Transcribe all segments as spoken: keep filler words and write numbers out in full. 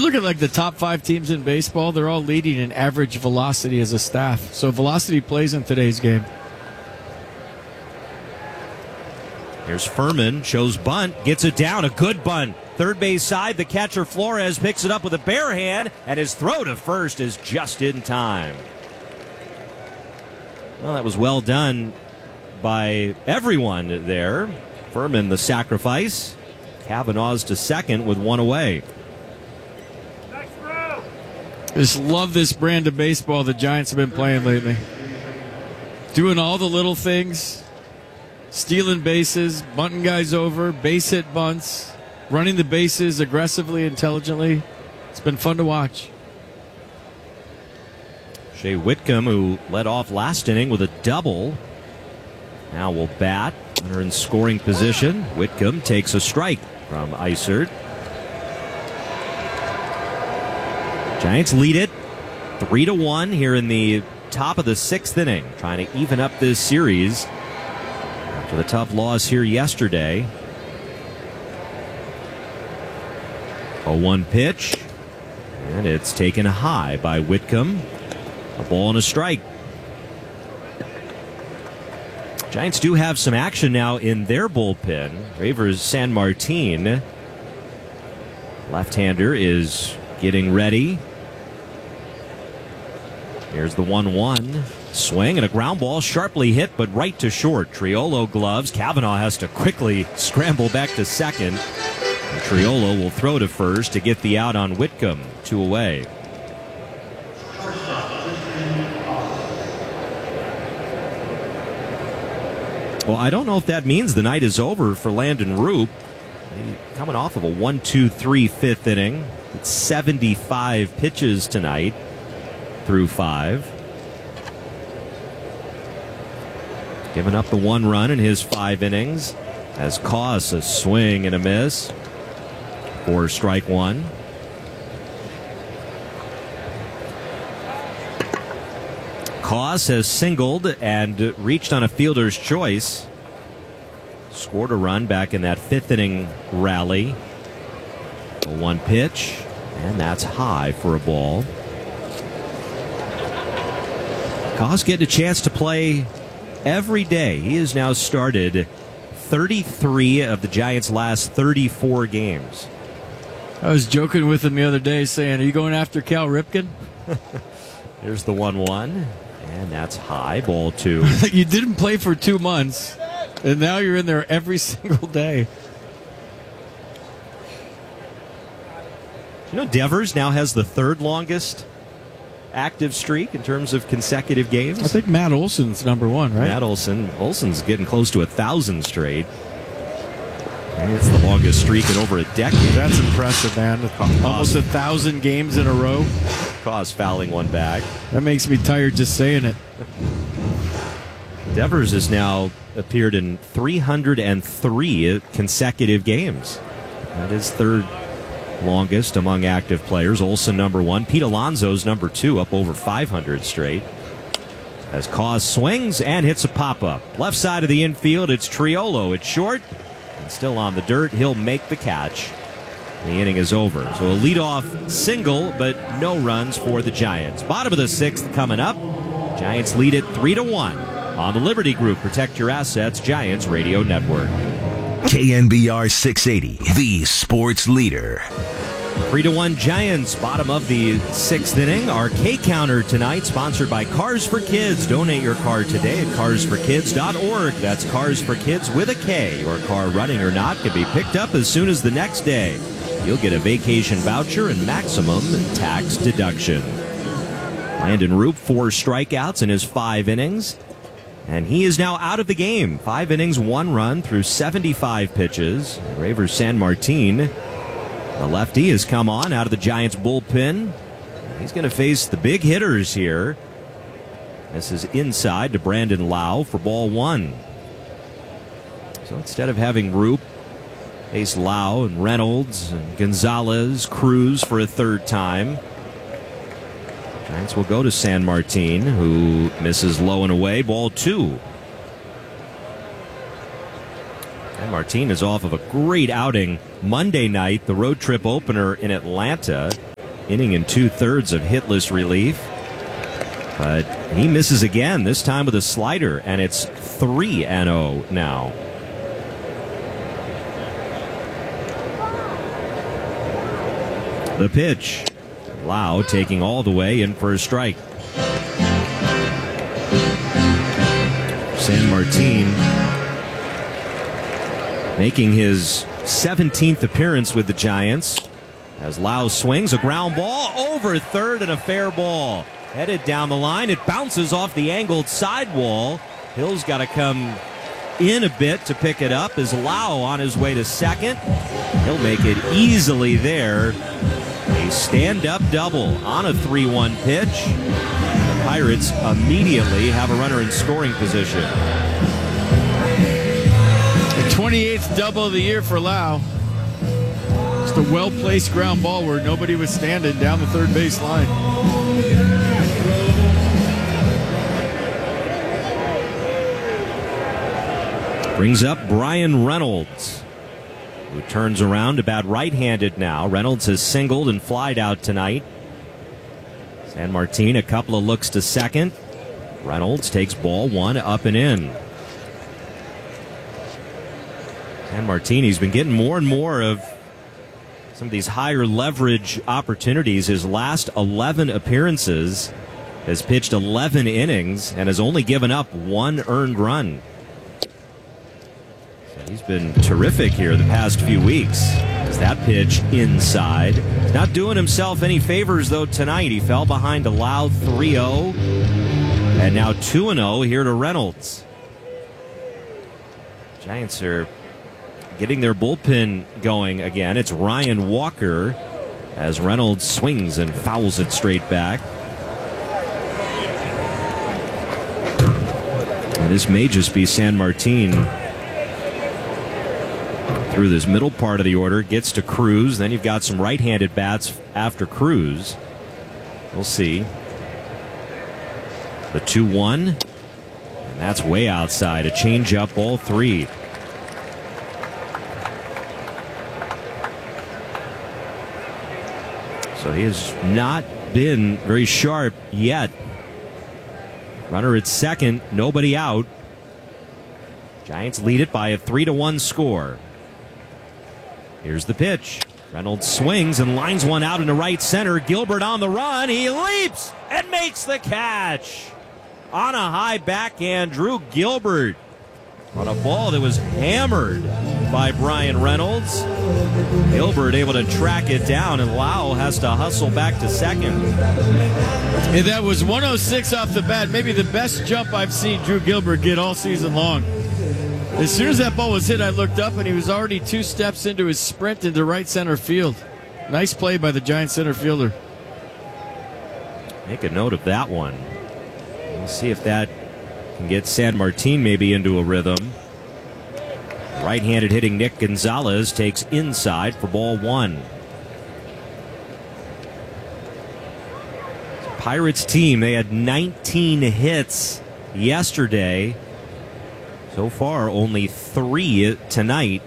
look at like the top five teams in baseball, they're all leading in average velocity as a staff. So velocity plays in today's game. Here's Furman, shows bunt, gets it down, a good bunt. Third base side, the catcher Flores picks it up with a bare hand, and his throw to first is just in time. Well, that was well done by everyone there. Furman, the sacrifice. Kavanaugh's to second with one away. Just love this brand of baseball the Giants have been playing lately. Doing all the little things. Stealing bases, bunting guys over, base hit bunts, running the bases aggressively, intelligently. It's been fun to watch. Shea Whitcomb, who led off last inning with a double, now will bat. Runner in scoring position. Whitcomb takes a strike from Isert. Giants lead it three to one here in the top of the sixth inning, trying to even up this series. For the tough loss here yesterday. oh one pitch. And it's taken high by Whitcomb. A ball and a strike. Giants do have some action now in their bullpen. Ravers San Martin. Left-hander is getting ready. Here's the one one. Swing and a ground ball, sharply hit, but right to short. Triolo gloves. Kavanaugh has to quickly scramble back to second. And Triolo will throw to first to get the out on Whitcomb. Two away. Well, I don't know if that means the night is over for Landon Roop. Coming off of a one two three fifth inning. It's seventy-five pitches tonight through five. Giving up the one run in his five innings. As Koss a swing and a miss for strike one. Koss has singled and reached on a fielder's choice. Scored a run back in that fifth inning rally. A one pitch, and that's high for a ball. Koss getting a chance to play every day. He has now started thirty-three of the Giants' last thirty-four games. I was joking with him the other day saying, are you going after Cal Ripken? Here's the one one, and that's high, ball two. You didn't play for two months, and now you're in there every single day. You know, Devers now has the third longest active streak in terms of consecutive games. I think Matt Olson's number one, right? Matt Olson. Olson's getting close to a thousand straight. And it's the longest streak in over a decade. That's impressive, man. Almost a thousand games in a row. Koss fouling one back. That makes me tired just saying it. Devers has now appeared in three hundred three consecutive games. That is third longest among active players. Olson number one. Pete Alonso's number two, up over five hundred straight. As Koss swings and hits a pop-up. Left side of the infield, it's Triolo. It's short and still on the dirt. He'll make the catch. The inning is over. So a leadoff single, but no runs for the Giants. Bottom of the sixth coming up. Giants lead it three to one on the Liberty Group. Protect your assets. Giants Radio Network. K N B R six eighty, the sports leader. Three to one Giants, bottom of the sixth inning. Our K counter tonight, sponsored by Cars for Kids. Donate your car today at cars for kids dot org. That's Cars for Kids with a K. Your car, running or not, can be picked up as soon as the next day. You'll get a vacation voucher and maximum tax deduction. Landon Roop, four strikeouts in his five innings. And he is now out of the game. Five innings, one run through seventy-five pitches. Ravers San Martin, the lefty, has come on out of the Giants bullpen. He's going to face the big hitters here. This is inside to Brandon Lau for ball one. So instead of having Roop face Lau and Reynolds and Gonzalez, Cruz for a third time, Giants will go to San Martin, who misses low and away. Ball two. San Martin is off of a great outing Monday night, the road trip opener in Atlanta. inning and two-thirds of hitless relief. But he misses again, this time with a slider, and it's three and oh now. The pitch. Lau taking all the way in for a strike. San Martin making his seventeenth appearance with the Giants. As Lau swings, a ground ball over third and a fair ball. Headed down the line, it bounces off the angled sidewall. Hill's got to come in a bit to pick it up as Lau on his way to second. He'll make it easily there. A stand-up double on a three one pitch. The Pirates immediately have a runner in scoring position. The twenty-eighth double of the year for Lau. Just a well-placed ground ball where nobody was standing down the third base line. Brings up Bryan Reynolds, who turns around to bat right-handed now. Reynolds has singled and flied out tonight. San Martin, a couple of looks to second. Reynolds takes ball one up and in. San Martini's been getting more and more of some of these higher leverage opportunities. His last eleven appearances has pitched eleven innings and has only given up one earned run. He's been terrific here the past few weeks. As that pitch inside. He's not doing himself any favors, though, tonight. He fell behind a Lau three oh. And now two and oh here to Reynolds. Giants are getting their bullpen going again. It's Ryan Walker as Reynolds swings and fouls it straight back. And this may just be San Martin through this middle part of the order. Gets to Cruz. Then you've got some right-handed bats after Cruz. We'll see. The two one. And that's way outside. A change-up, ball three. So he has not been very sharp yet. Runner at second. Nobody out. Giants lead it by a three to one score. Here's the pitch. Reynolds swings and lines one out into right center. Gilbert on the run. He leaps and makes the catch. On a high backhand, Drew Gilbert on a ball that was hammered by Bryan Reynolds. Gilbert able to track it down, and Lau has to hustle back to second. And that was one oh six off the bat. Maybe the best jump I've seen Drew Gilbert get all season long. As soon as that ball was hit, I looked up, and he was already two steps into his sprint into right center field. Nice play by the Giants center fielder. Make a note of that one. We'll see if that can get San Martin maybe into a rhythm. Right-handed hitting Nick Gonzalez takes inside for ball one. Pirates team, they had nineteen hits yesterday. So far, only three tonight.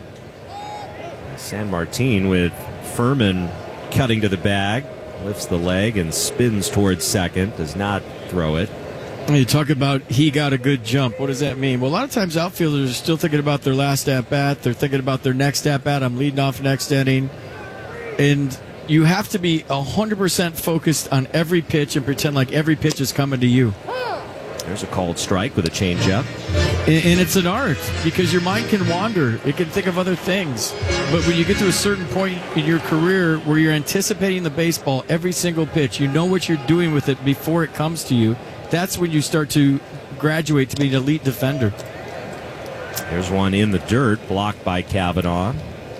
San Martin with Furman cutting to the bag. Lifts the leg and spins towards second. Does not throw it. You talk about he got a good jump. What does that mean? Well, a lot of times outfielders are still thinking about their last at-bat. They're thinking about their next at-bat. I'm leading off next inning. And you have to be one hundred percent focused on every pitch and pretend like every pitch is coming to you. There's a called strike with a changeup. And it's an art because your mind can wander. It can think of other things. But when you get to a certain point in your career where you're anticipating the baseball every single pitch, you know what you're doing with it before it comes to you, that's when you start to graduate to be an elite defender. There's one in the dirt, blocked by Cavanaugh.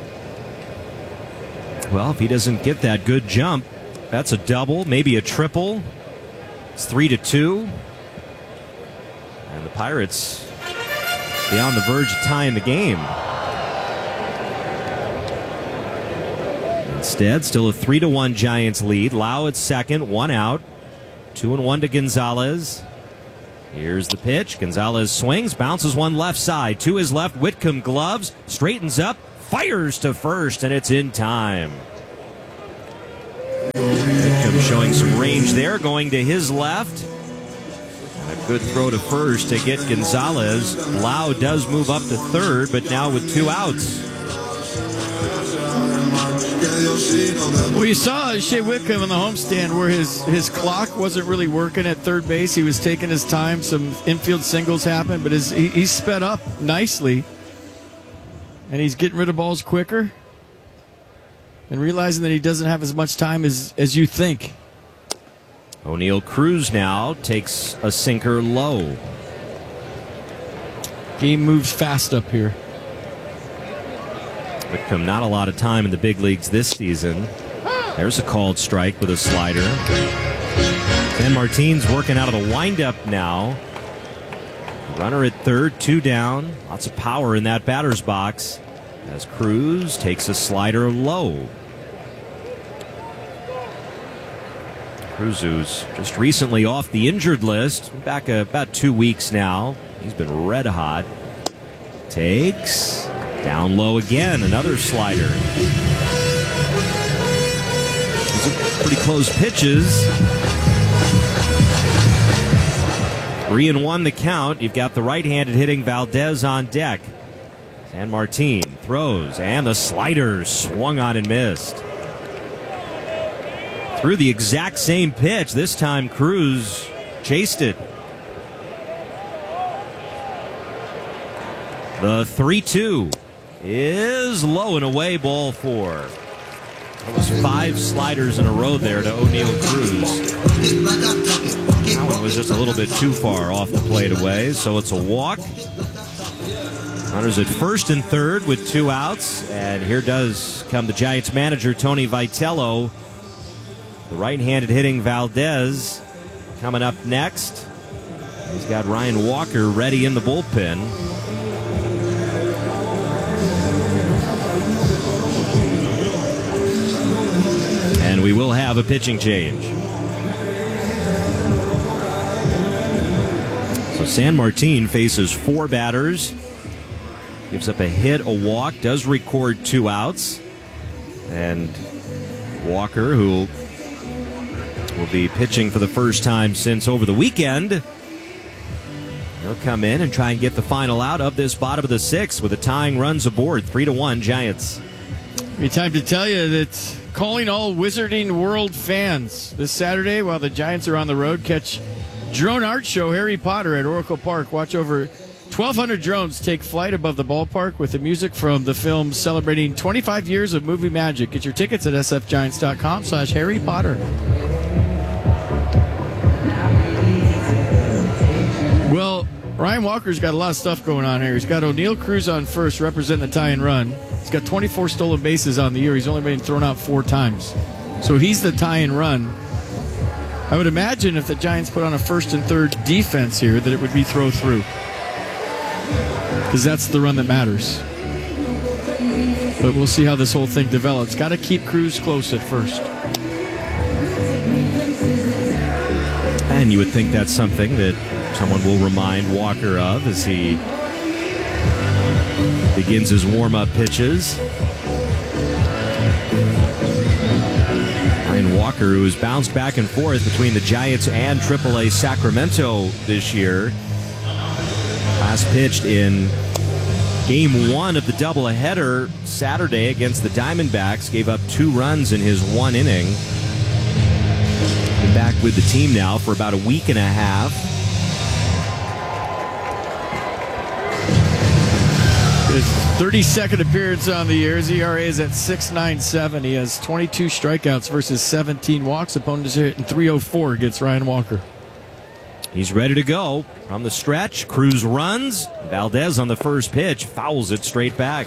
Well, if he doesn't get that good jump, that's a double, maybe a triple. It's three to two. And the Pirates be on the verge of tying the game. Instead, still a three to one Giants lead. Lau at second, one out. Two and one to Gonzalez. Here's the pitch. Gonzalez swings, bounces one left side. To his left, Whitcomb gloves, straightens up, fires to first, and it's in time. Adam showing some range there, going to his left. A good throw to first to get Gonzalez. Lau does move up to third, but now with two outs. Well, you saw Shea Whitcomb on the homestand where his, his clock wasn't really working at third base. He was taking his time. Some infield singles happened, but his, he, he sped up nicely. And he's getting rid of balls quicker and realizing that he doesn't have as much time as, as you think. O'Neill Cruz now takes a sinker low. Game moves fast up here. Whitcomb, not a lot of time in the big leagues this season. There's a called strike with a slider. San Martin's working out of the windup now. Runner at third, two down. Lots of power in that batter's box as Cruz takes a slider low. Cruz, who's just recently off the injured list, back uh, about two weeks now. He's been red hot. Takes down low again, another slider. These are pretty close pitches. Three and one the count. You've got the right-handed hitting Valdez on deck. San Martin throws, and the slider swung on and missed. Threw the exact same pitch. This time Cruz chased it. The three two is low and away, ball four. That was five sliders in a row there to O'Neill Cruz. That one was just a little bit too far off the plate away, so it's a walk. Runners at first and third with two outs, and here does come the Giants manager, Tony Vitello. The right-handed hitting Valdez coming up next. He's got Ryan Walker ready in the bullpen. And we will have a pitching change. So San Martin faces four batters. Gives up a hit, a walk, does record two outs. And Walker, who will be pitching for the first time since over the weekend, he'll come in and try and get the final out of this bottom of the sixth with the tying runs aboard. Three to one Giants. It's time to tell you that calling all Wizarding World fans this Saturday while the Giants are on the road. Catch Drone Art Show Harry Potter at Oracle Park. Watch over twelve hundred drones take flight above the ballpark with the music from the film celebrating twenty-five years of movie magic. Get your tickets at sfgiants.com slash Harry Potter. Well, Ryan Walker's got a lot of stuff going on here. He's got O'Neill Cruz on first, representing the tie and run. He's got twenty-four stolen bases on the year. He's only been thrown out four times. So he's the tie and run. I would imagine if the Giants put on a first and third defense here that it would be throw through. Because that's the run that matters. But we'll see how this whole thing develops. Got to keep Cruz close at first. And you would think that's something that someone will remind Walker of as he begins his warm-up pitches. Ryan Walker, who has bounced back and forth between the Giants and triple A Sacramento this year. Last pitched in game one of the doubleheader Saturday against the Diamondbacks. Gave up two runs in his one inning. Been back with the team now for about a week and a half. His thirty-second appearance on the year. His E R A is at six point nine seven. He has twenty-two strikeouts versus seventeen walks. Opponent is hitting three oh four against Ryan Walker. He's ready to go from the stretch. Cruz runs. Valdez on the first pitch fouls it straight back.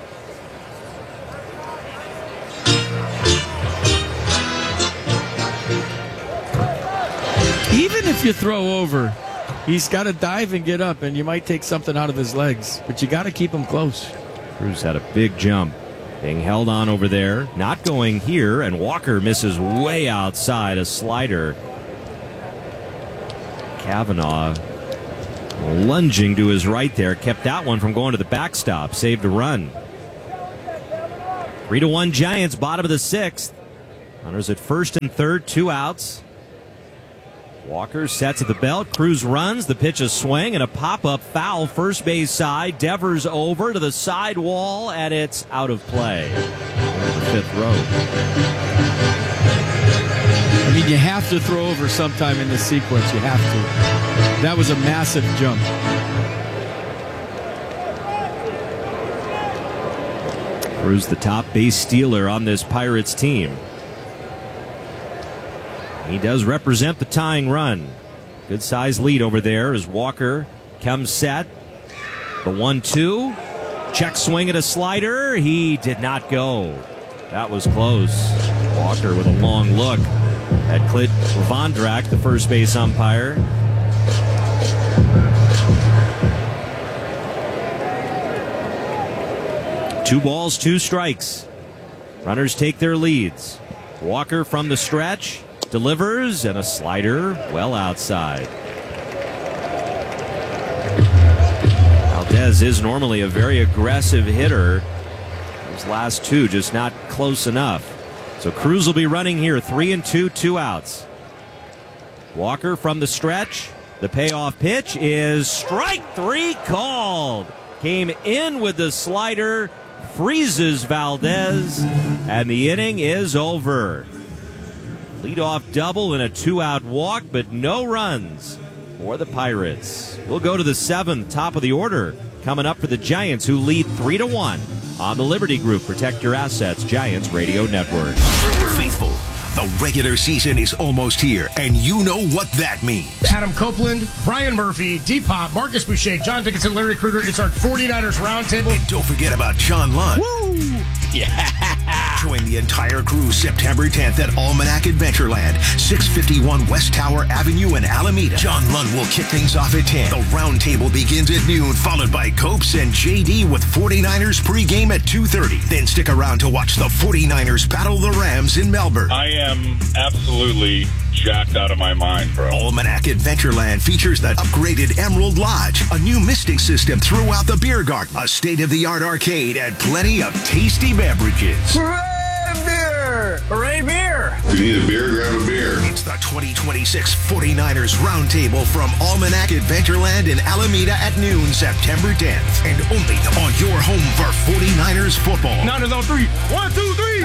Even if you throw over, he's got to dive and get up, and you might take something out of his legs, but you got to keep him close. Cruz had a big jump, being held on over there, not going here, and Walker misses way outside a slider. Kavanaugh lunging to his right there, kept that one from going to the backstop, saved a run. Three to one Giants, bottom of the sixth. Runners at first and third, two outs. Walker sets at the belt. Cruz runs. The pitch is swing and a pop-up foul first base side. Devers over to the side wall, and it's out of play. The fifth row. I mean, you have to throw over sometime in this sequence. You have to. That was a massive jump. Cruz, the top base stealer on this Pirates team. He does represent the tying run. Good size lead over there as Walker comes set. The one two. Check swing at a slider. He did not go. That was close. Walker with a long look at Clint Vondrak, the first base umpire. Two balls, two strikes. Runners take their leads. Walker from the stretch. Delivers, and a slider well outside. Valdez is normally a very aggressive hitter. Those last two just not close enough. So Cruz will be running here, three and two, two outs. Walker from the stretch. The payoff pitch is strike three called. Came in with the slider, freezes Valdez, and the inning is over. Leadoff double and a two-out walk, but no runs for the Pirates. We'll go to the seventh, top of the order, coming up for the Giants, who lead three to one on the Liberty Group. Protect your assets, Giants Radio Network. Faithful, the regular season is almost here, and you know what that means. Adam Copeland, Brian Murphy, D-Pop, Marcus Boucher, John Dickinson, Larry Krueger. It's our forty-niners Roundtable. And don't forget about John Lund. Woo! Yeah! Join the entire crew September tenth at Almanac Adventureland, six fifty-one West Tower Avenue in Alameda. John Lund will kick things off at ten. The roundtable begins at noon, followed by Copes and J D with forty-niners pregame at two thirty. Then stick around to watch the forty-niners battle the Rams in Melbourne. I am absolutely jacked out of my mind, bro. Almanac Adventureland features the upgraded Emerald Lodge, a new misting system throughout the beer garden, a state-of-the-art arcade, and plenty of tasty beverages. Hooray, beer! Hooray, beer! If you need a beer, grab a beer. It's the twenty twenty-six forty-niners Roundtable from Almanac Adventureland in Alameda at noon, September tenth. And only on your home for forty-niners football. Niners on three. One, two, three!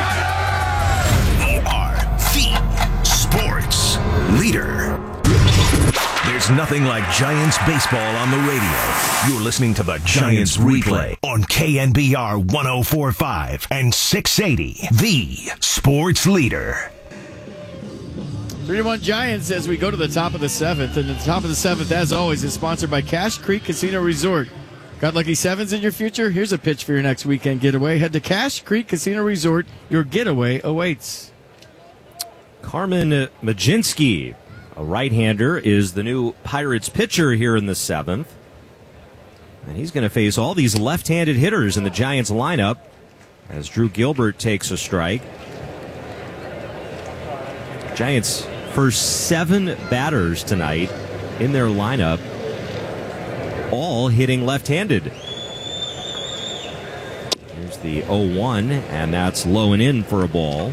We are the sports leader. There's nothing like Giants baseball on the radio. You're listening to the Giants replay on K N B R one oh four point five and six eighty, the sports leader. three to one Giants as we go to the top of the seventh. And the top of the seventh, as always, is sponsored by Cache Creek Casino Resort. Got lucky sevens in your future? Here's a pitch for your next weekend getaway. Head to Cache Creek Casino Resort. Your getaway awaits. Carmen Majinski, a right-hander, is the new Pirates pitcher here in the seventh. And he's going to face all these left-handed hitters in the Giants lineup as Drew Gilbert takes a strike. Giants' first seven batters tonight in their lineup, all hitting left-handed. Here's the oh one, and that's low and in for a ball.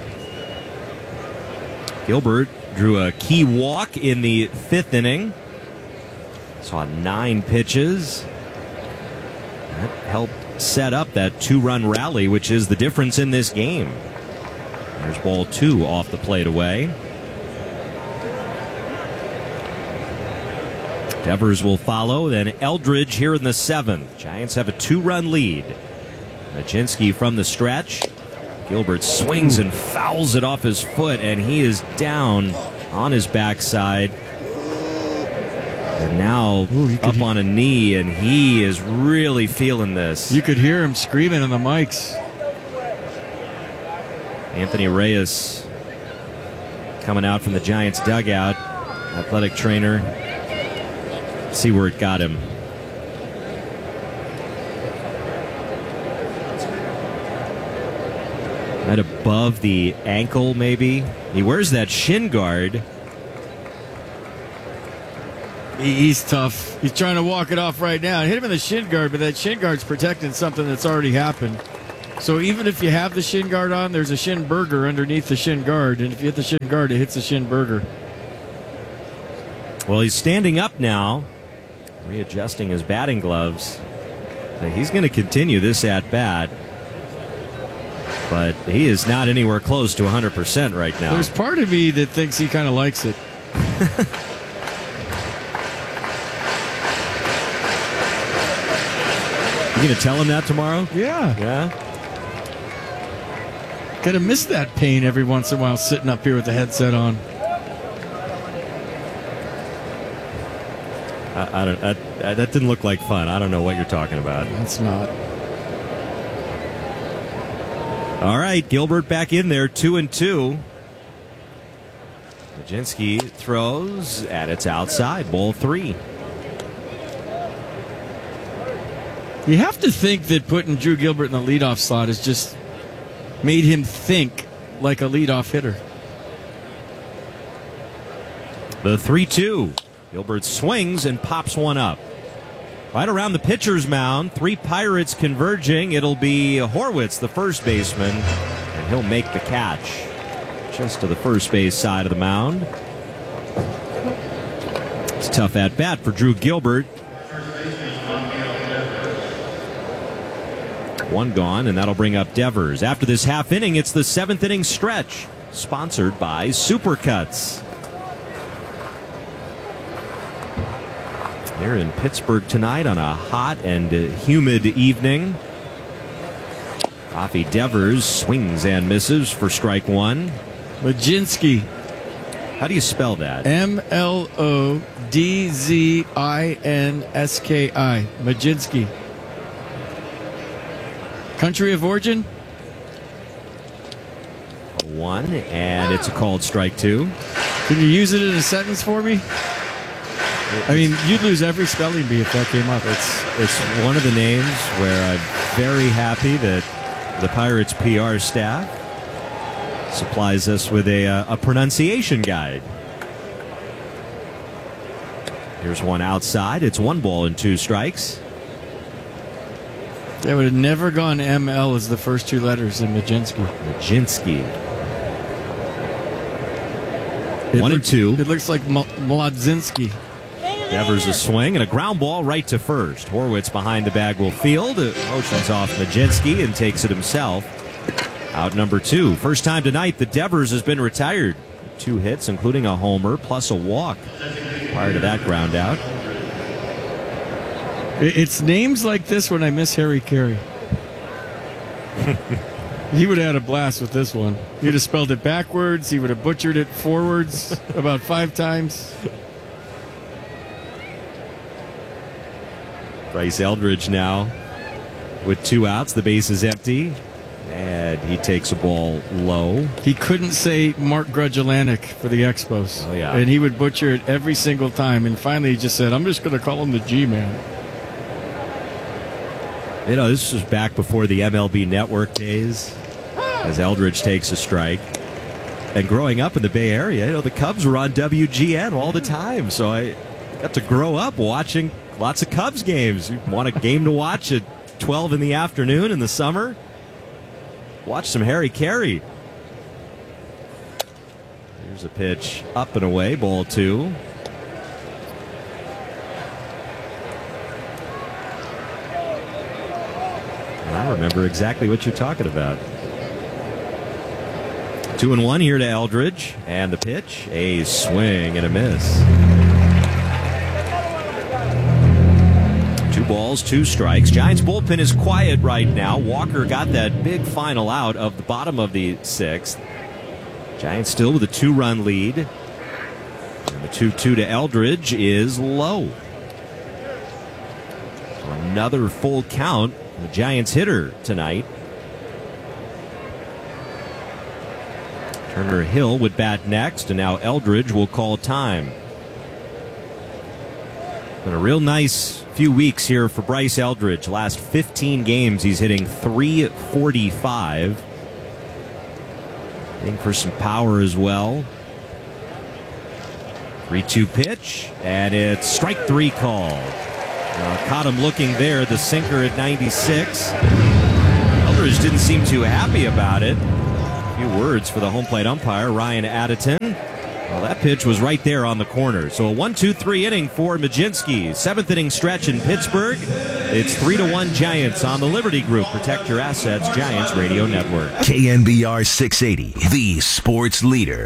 Gilbert drew a key walk in the fifth inning. Saw nine pitches. That helped set up that two-run rally, which is the difference in this game. There's ball two off the plate away. Devers will follow, then Eldridge here in the seventh. Giants have a two-run lead. Majinski from the stretch. Gilbert swings and fouls it off his foot, and he is down on his backside. And now Ooh, up on a knee, and he is really feeling this. You could hear him screaming on the mics. Anthony Reyes coming out from the Giants dugout. Athletic trainer. Let's see where it got him. Right above the ankle, maybe. He wears that shin guard. He's tough. He's trying to walk it off right now. Hit him in the shin guard, but that shin guard's protecting something that's already happened. So even if you have the shin guard on, there's a shin burger underneath the shin guard. And if you hit the shin guard, it hits the shin burger. Well, he's standing up now, readjusting his batting gloves. He's going to continue this at bat. But he is not anywhere close to one hundred percent right now. There's part of me that thinks he kind of likes it. You going to tell him that tomorrow? Yeah. Yeah? Gotta miss that pain every once in a while sitting up here with the headset on. I, I don't. I, I, that didn't look like fun. I don't know what you're talking about. It's not. All right, Gilbert back in there, two and two. Majinski throws, and it's outside, ball three. You have to think that putting Drew Gilbert in the leadoff slot has just made him think like a leadoff hitter. The three two. Gilbert swings and pops one up. Right around the pitcher's mound, three Pirates converging. It'll be Horwitz, the first baseman, and he'll make the catch just to the first base side of the mound. It's a tough at bat for Drew Gilbert. One gone, and that'll bring up Devers. After this half inning, it's the seventh inning stretch, sponsored by Supercuts. Here in Pittsburgh tonight on a hot and humid evening. Rafi Devers swings and misses for strike one. Majinski. How do you spell that? M L O D Z I N S K I. Majinski. Country of origin? One, and it's a called strike two. Can you use it in a sentence for me? I mean, you'd lose every spelling bee if that came up. It's it's one of the names where I'm very happy that the Pirates P R staff supplies us with a, uh, a pronunciation guide. Here's one outside. It's one ball and two strikes. They would have never gone M L as the first two letters in Majinski. Majinski. It One look, and two. It looks like Mladzinski. Devers a swing and a ground ball right to first. Horwitz behind the bag will field. Motions off Majinski and takes it himself. Out number two. First time tonight that Devers has been retired. Two hits, including a homer, plus a walk prior to that ground out. It's names like this when I miss Harry Carey. He would have had a blast with this one. He'd have spelled it backwards. He would have butchered it forwards about five times. Bryce Eldridge now with two outs. The base is empty. And he takes a ball low. He couldn't say Mark Grudgelanek for the Expos. Oh, yeah. And he would butcher it every single time. And finally he just said, I'm just going to call him the G-Man. You know, this was back before the M L B Network days, as Eldridge takes a strike. And growing up in the Bay Area, you know, the Cubs were on W G N all the time. So I got to grow up watching lots of Cubs games. You want a game to watch at twelve in the afternoon in the summer? Watch some Harry Carey. Here's a pitch up and away, ball two. I remember exactly what you're talking about. Two and one here to Eldridge. And the pitch, a swing and a miss. Two balls, two strikes. Giants bullpen is quiet right now. Walker got that big final out of the bottom of the sixth. Giants still with a two-run lead. And the two two to Eldridge is low. So another full count. The Giants hitter tonight. Turner Hill would bat next, and now Eldridge will call time. Been a real nice few weeks here for Bryce Eldridge. Last fifteen games, he's hitting three forty-five. Hitting for some power as well. three two pitch, and it's strike three call. Uh, caught him looking there, the sinker at ninety-six. Aldridge didn't seem too happy about it. A few words for the home plate umpire, Ryan Addison. Well, that pitch was right there on the corner. So a one two three inning for Majinski. Seventh inning stretch in Pittsburgh. It's three to one Giants on the Liberty Group. Protect your assets, Giants Radio Network. K N B R six eighty, the sports leader.